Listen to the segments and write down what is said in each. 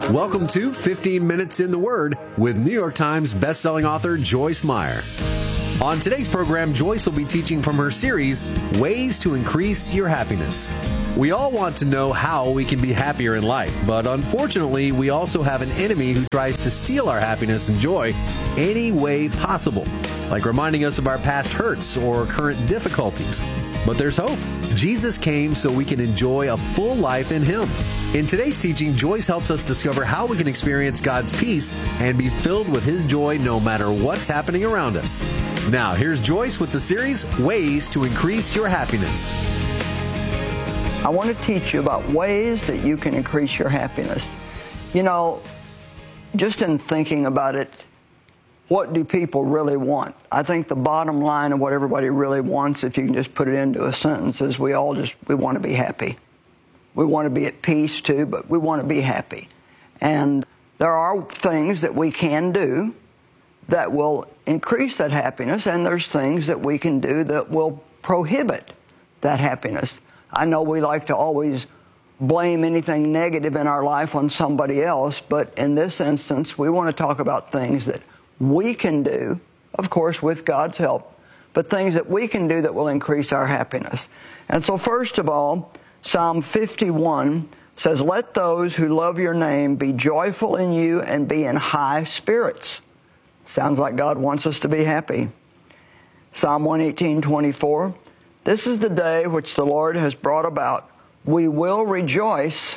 Welcome to 15 Minutes in the Word with New York Times bestselling author Joyce Meyer. On today's program, Joyce will be teaching from her series, Ways to Increase Your Happiness. We all want to know how we can be happier in life, but unfortunately, we also have an enemy who tries to steal our happiness and joy any way possible, like reminding us of our past hurts or current difficulties. But there's hope. Jesus came so we can enjoy a full life in Him. In today's teaching, Joyce helps us discover how we can experience God's peace and be filled with His joy no matter what's happening around us. Now, here's Joyce with the series, Ways to Increase Your Happiness. I want to teach you about ways that you can increase your happiness. You know, just in thinking about it, what do people really want? I think the bottom line of what everybody really wants, if you can just put it into a sentence, is we want to be happy. We want to be at peace too, but we want to be happy. And there are things that we can do that will increase that happiness, and there's things that we can do that will prohibit that happiness. I know we like to always blame anything negative in our life on somebody else, but in this instance, we want to talk about things that we can do, of course, with God's help, but things that we can do that will increase our happiness. And so first of all, Psalm 51 says, "Let those who love your name be joyful in you and be in high spirits." Sounds like God wants us to be happy. Psalm 118:24, "This is the day which the Lord has brought about. We will rejoice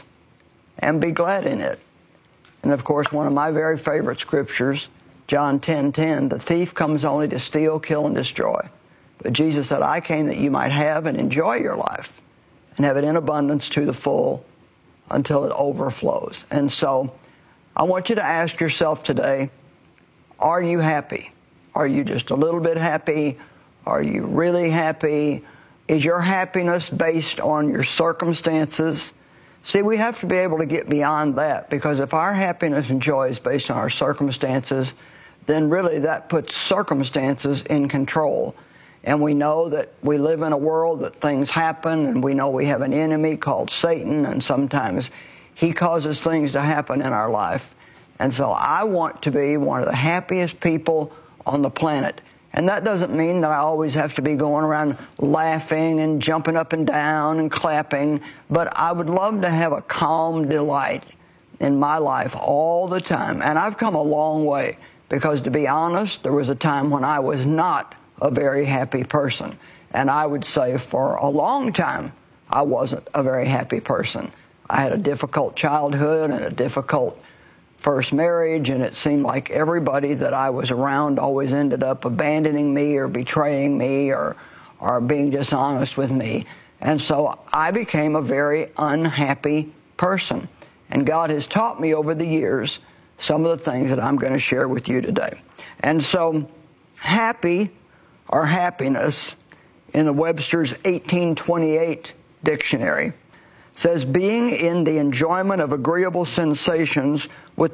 and be glad in it." And of course, one of my very favorite scriptures, John 10:10, "The thief comes only to steal, kill, and destroy. But Jesus said, I came that you might have and enjoy your life and have it in abundance to the full until it overflows." And so I want you to ask yourself today, are you happy? Are you just a little bit happy? Are you really happy? Is your happiness based on your circumstances? See, we have to be able to get beyond that, because if our happiness and joy is based on our circumstances, then really that puts circumstances in control. And we know that we live in a world that things happen, and we know we have an enemy called Satan, and sometimes he causes things to happen in our life. And so I want to be one of the happiest people on the planet. And that doesn't mean that I always have to be going around laughing and jumping up and down and clapping, but I would love to have a calm delight in my life all the time. And I've come a long way, because to be honest, there was a time when I was not a very happy person. And I would say for a long time, I wasn't a very happy person. I had a difficult childhood and a difficult first marriage, and it seemed like everybody that I was around always ended up abandoning me or betraying me or being dishonest with me. And so I became a very unhappy person. And God has taught me over the years some of the things that I'm going to share with you today. And so happy or happiness in the Webster's 1828 dictionary says, being in the enjoyment of agreeable sensations with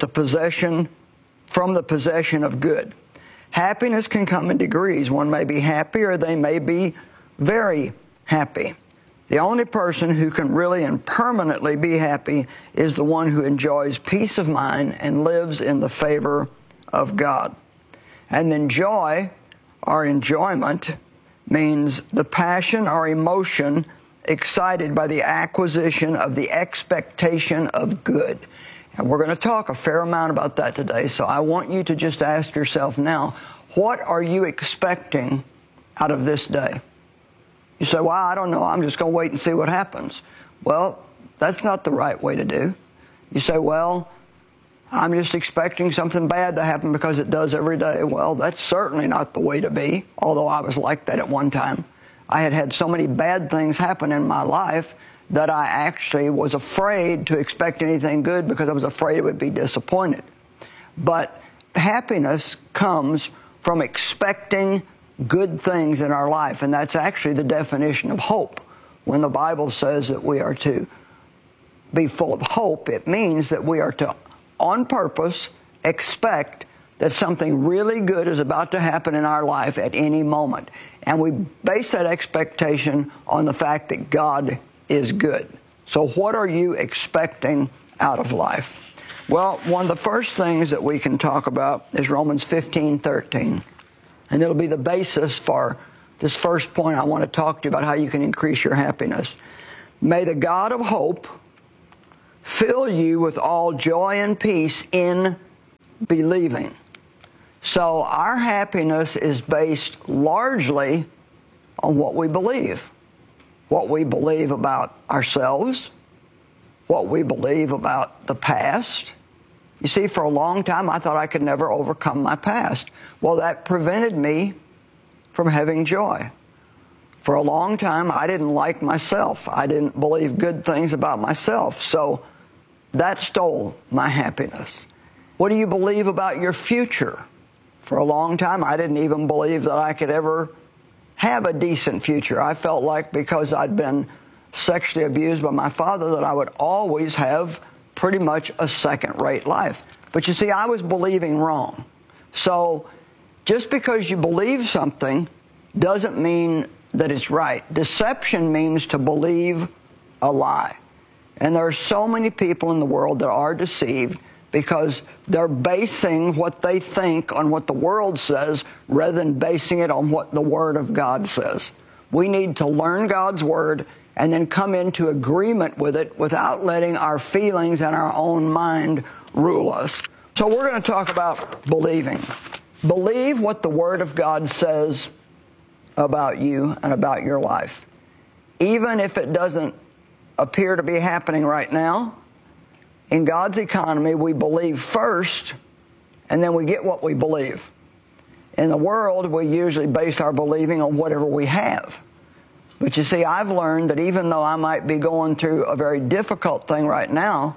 from the possession of good. Happiness can come in degrees. One may be happy or they may be very happy. The only person who can really and permanently be happy is the one who enjoys peace of mind and lives in the favor of God. And then joy or enjoyment means the passion or emotion excited by the acquisition of the expectation of good. And we're going to talk a fair amount about that today. So I want you to just ask yourself now, what are you expecting out of this day? You say, well, I don't know. I'm just going to wait and see what happens. Well, that's not the right way to do. You say, well, I'm just expecting something bad to happen because it does every day. Well, that's certainly not the way to be, although I was like that at one time. I had so many bad things happen in my life that I actually was afraid to expect anything good because I was afraid it would be disappointed. But happiness comes from expecting good things in our life, and that's actually the definition of hope. When the Bible says that we are to be full of hope, it means that we are to, on purpose, expect that something really good is about to happen in our life at any moment. And we base that expectation on the fact that God is good. So what are you expecting out of life? Well, one of the first things that we can talk about is Romans 15:13. And it'll be the basis for this first point I want to talk to you about how you can increase your happiness. May the God of hope fill you with all joy and peace in believing. So our happiness is based largely on what we believe. What we believe about ourselves, what we believe about the past. You see, for a long time I thought I could never overcome my past. Well, that prevented me from having joy. For a long time I didn't like myself. I didn't believe good things about myself. So that stole my happiness. What do you believe about your future? For a long time I didn't even believe that I could ever have a decent future. I felt like because I'd been sexually abused by my father that I would always have pretty much a second-rate life. But you see, I was believing wrong. So just because you believe something doesn't mean that it's right. Deception means to believe a lie. And there are so many people in the world that are deceived because they're basing what they think on what the world says rather than basing it on what the Word of God says. We need to learn God's Word and then come into agreement with it without letting our feelings and our own mind rule us. So we're going to talk about believing. Believe what the Word of God says about you and about your life. Even if it doesn't appear to be happening right now, in God's economy, we believe first, and then we get what we believe. In the world, we usually base our believing on whatever we have. But you see, I've learned that even though I might be going through a very difficult thing right now,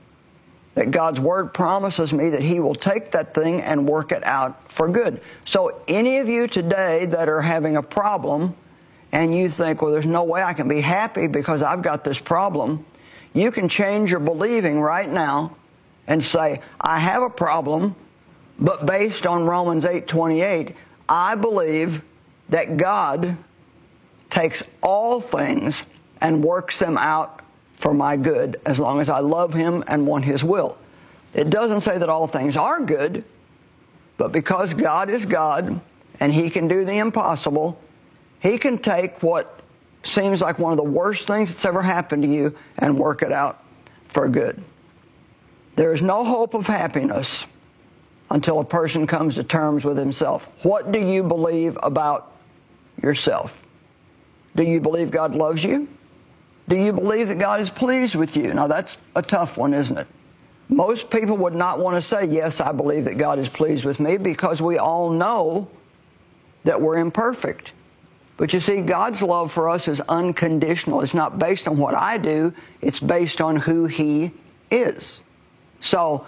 that God's Word promises me that He will take that thing and work it out for good. So any of you today that are having a problem, and you think, well, there's no way I can be happy because I've got this problem, you can change your believing right now and say, I have a problem, but based on Romans 8:28, I believe that God takes all things and works them out for my good as long as I love Him and want His will. It doesn't say that all things are good, but because God is God and He can do the impossible, He can take what seems like one of the worst things that's ever happened to you and work it out for good. There is no hope of happiness until a person comes to terms with himself. What do you believe about yourself? Do you believe God loves you? Do you believe that God is pleased with you? Now that's a tough one, isn't it? Most people would not want to say, yes, I believe that God is pleased with me, because we all know that we're imperfect. But you see, God's love for us is unconditional. It's not based on what I do. It's based on who He is. So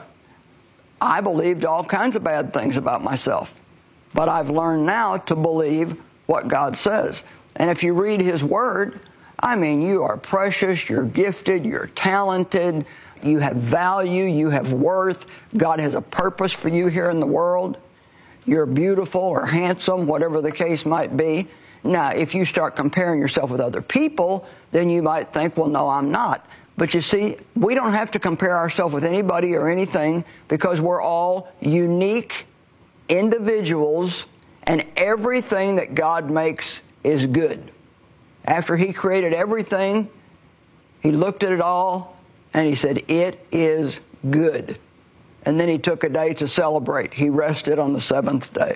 I believed all kinds of bad things about myself. But I've learned now to believe what God says. And if you read His Word, I mean, you are precious, you're gifted, you're talented, you have value, you have worth. God has a purpose for you here in the world. You're beautiful or handsome, whatever the case might be. Now, if you start comparing yourself with other people, then you might think, well, no, I'm not. But you see, we don't have to compare ourselves with anybody or anything, because we're all unique individuals, and everything that God makes is good. After He created everything, He looked at it all and He said, it is good. And then He took a day to celebrate. He rested on the seventh day.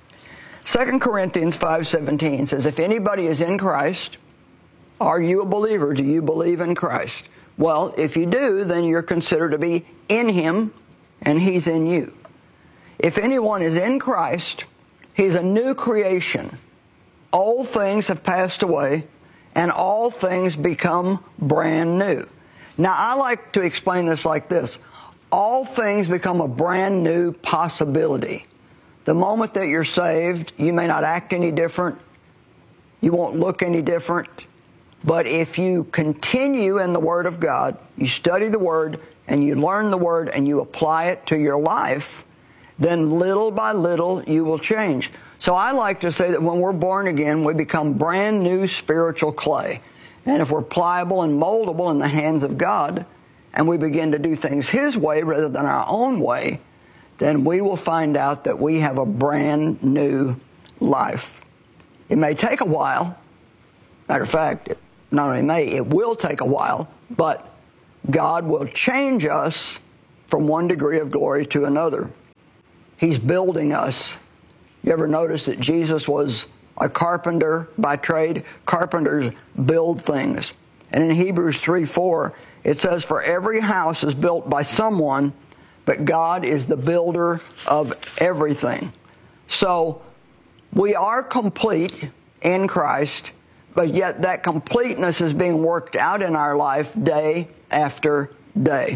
2 Corinthians 5:17 says, if anybody is in Christ, are you a believer? Do you believe in Christ? Well, if you do, then you're considered to be in Him and He's in you. If anyone is in Christ, he's a new creation. Old things have passed away, and all things become brand new. Now, I like to explain this like this. All things become a brand new possibility. The moment that you're saved, you may not act any different. You won't look any different. But if you continue in the Word of God, you study the Word, and you learn the Word, and you apply it to your life, then little by little you will change. So I like to say that when we're born again, we become brand new spiritual clay. And if we're pliable and moldable in the hands of God, and we begin to do things His way rather than our own way, then we will find out that we have a brand new life. It may take a while. Matter of fact, it not only may, it will take a while, but God will change us from one degree of glory to another. He's building us. You ever notice that Jesus was a carpenter by trade? Carpenters build things. And in Hebrews 3:4, it says, "For every house is built by someone, but God is the builder of everything." So we are complete in Christ, but yet that completeness is being worked out in our life day after day.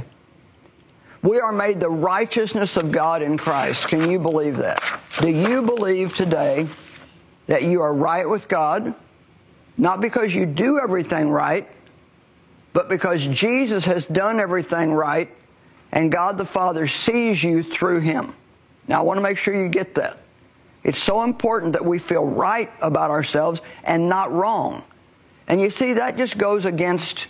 We are made the righteousness of God in Christ. Can you believe that? Do you believe today that you are right with God, not because you do everything right, but because Jesus has done everything right, and God the Father sees you through Him? Now, I want to make sure you get that. It's so important that we feel right about ourselves and not wrong. And you see, that just goes against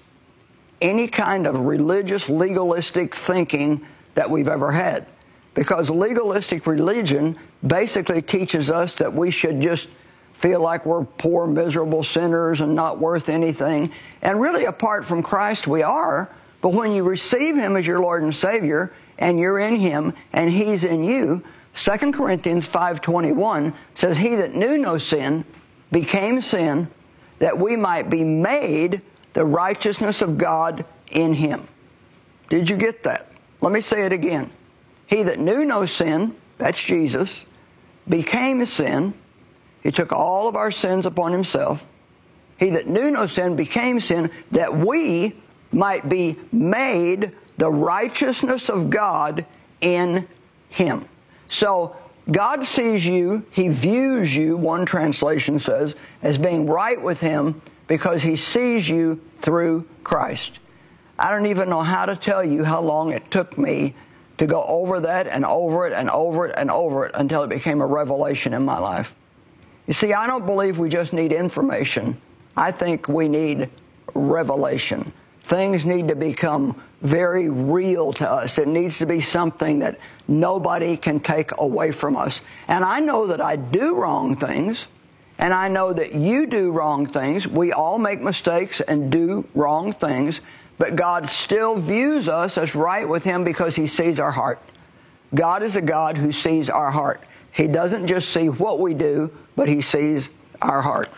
any kind of religious, legalistic thinking that we've ever had. Because legalistic religion basically teaches us that we should just feel like we're poor, miserable sinners and not worth anything. And really, apart from Christ, we are. But when you receive Him as your Lord and Savior, and you're in Him and He's in you, 2 Corinthians 5:21 says, "He that knew no sin became sin, that we might be made the righteousness of God in Him." Did you get that? Let me say it again. He that knew no sin, that's Jesus, became sin. He took all of our sins upon Himself. He that knew no sin became sin, that we might be made the righteousness of God in Him. So God sees you, He views you, one translation says, as being right with Him because He sees you through Christ. I don't even know how to tell you how long it took me to go over that and over it and over it and over it until it became a revelation in my life. You see, I don't believe we just need information. I think we need revelation. Things need to become very real to us. It needs to be something that nobody can take away from us. And I know that I do wrong things, and I know that you do wrong things. We all make mistakes and do wrong things, but God still views us as right with Him because He sees our heart. God is a God who sees our heart. He doesn't just see what we do, but He sees our heart.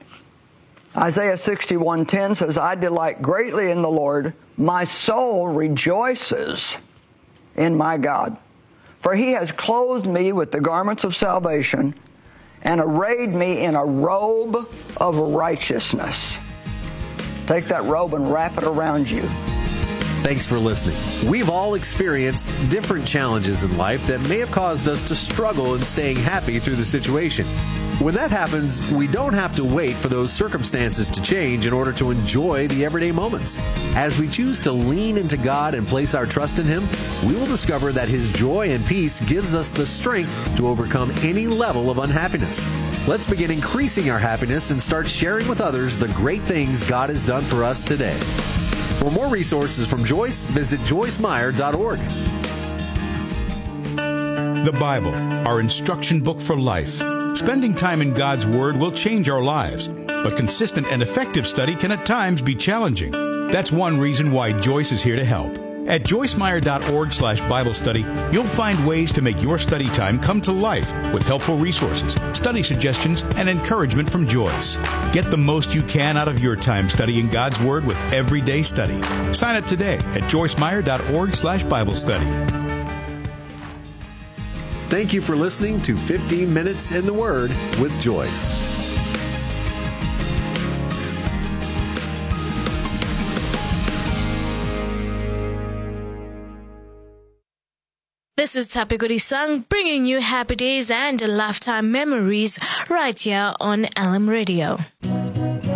Isaiah 61:10 says, "I delight greatly in the Lord. My soul rejoices in my God. For He has clothed me with the garments of salvation and arrayed me in a robe of righteousness." Take that robe and wrap it around you. Thanks for listening. We've all experienced different challenges in life that may have caused us to struggle in staying happy through the situation. When that happens, we don't have to wait for those circumstances to change in order to enjoy the everyday moments. As we choose to lean into God and place our trust in Him, we will discover that His joy and peace gives us the strength to overcome any level of unhappiness. Let's begin increasing our happiness and start sharing with others the great things God has done for us today. For more resources from Joyce, visit joycemeyer.org. The Bible, our instruction book for life. Spending time in God's Word will change our lives, but consistent and effective study can at times be challenging. That's one reason why Joyce is here to help. At joycemeyer.org/Bible study, you'll find ways to make your study time come to life with helpful resources, study suggestions, and encouragement from Joyce. Get the most you can out of your time studying God's Word with Everyday Study. Sign up today at joycemeyer.org/Bible study. Thank you for listening to 15 Minutes in the Word with Joyce. This is Tapiguri Sang, bringing you happy days and lifetime memories right here on LM Radio.